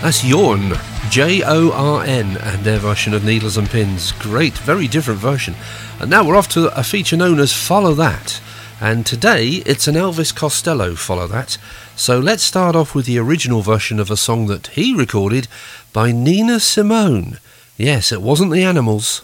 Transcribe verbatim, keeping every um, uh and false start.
That's Jorn, J O R N, and their version of Needles and Pins. Great, very different version. And now we're off to a feature known as Follow That. And today it's an Elvis Costello Follow That. So let's start off with the original version of a song that he recorded by Nina Simone. Yes, it wasn't the Animals.